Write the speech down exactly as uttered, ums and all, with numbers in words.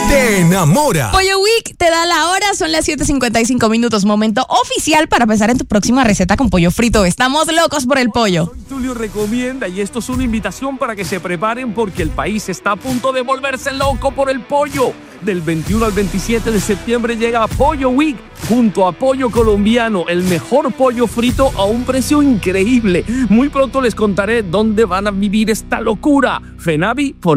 te enamora. Pollo Week te da la hora, son las siete cincuenta y cinco minutos, momento oficial para pensar en tu próxima receta con pollo frito. Estamos locos por el pollo. Soy Tulio Recomienda y esto es una invitación para que se preparen porque el país está a punto de volverse loco por el pollo. Del veintiuno al veintisiete de septiembre llega Pollo Week junto a Pollo Colombiano, el mejor pollo frito a un precio increíble. Muy pronto les contaré dónde van a vivir esta locura. Fenavi por